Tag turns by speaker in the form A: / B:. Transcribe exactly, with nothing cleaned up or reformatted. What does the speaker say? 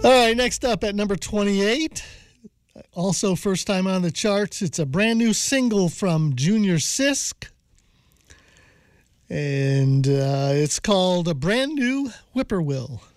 A: All right, next up at number twenty-eight, also first time on the charts, it's a brand new single from Junior Sisk, and uh, it's called A Brand New Whippoorwill.